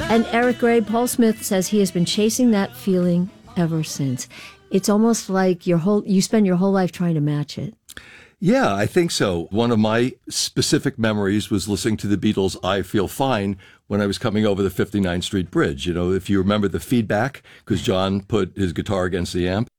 And Eric Gray, Paul Smith says he has been chasing that feeling ever since. It's almost like you spend your whole life trying to match it. Yeah, I think so. One of my specific memories was listening to the Beatles' I Feel Fine when I was coming over the 59th Street Bridge. You know, if you remember the feedback, because John put his guitar against the amp,